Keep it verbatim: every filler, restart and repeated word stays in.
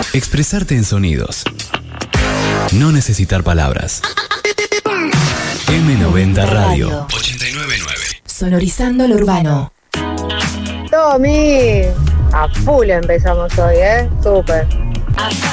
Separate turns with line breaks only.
Expresarte en sonidos. No necesitar palabras. eme noventa Radio. ochenta y nueve punto nueve.
Sonorizando lo urbano.
Tommy, a full empezamos hoy, ¿eh? Súper.